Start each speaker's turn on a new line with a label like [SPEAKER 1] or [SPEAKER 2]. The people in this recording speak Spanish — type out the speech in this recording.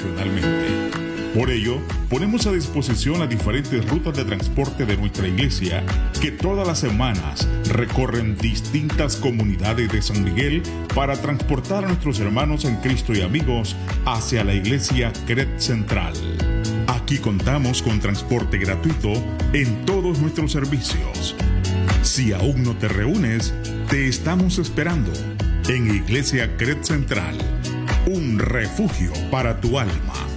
[SPEAKER 1] intencionalmente. Por ello, ponemos a disposición las diferentes rutas de transporte de nuestra iglesia que todas las semanas recorren distintas comunidades de San Miguel para transportar a nuestros hermanos en Cristo y amigos hacia la iglesia CRED Central. Aquí contamos con transporte gratuito en todos nuestros servicios. Si aún no te reúnes, te estamos esperando en Iglesia CRED Central, un refugio para tu alma.